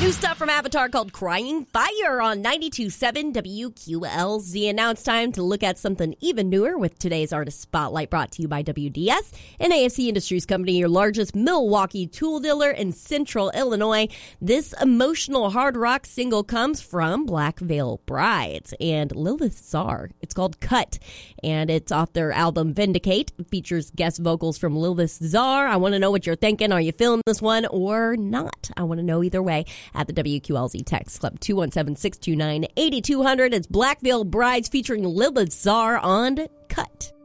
New stuff from Avatar called Crying Fire on 92.7 WQLZ. And now it's time to look at something even newer with today's Artist Spotlight, brought to you by WDS, an AFC Industries company, your largest Milwaukee tool dealer in Central Illinois. This emotional hard rock single comes from Black Veil Brides and Lilith Czar. It's called Cut, and it's off their album Vindicate. It features guest vocals from Lilith Czar. I want to know what you're thinking. Are you feeling this one or not? I want to know either way at the WQLZ Text Club, 217-629-8200. It's Black Veil Brides featuring Lilith Czar on Cut.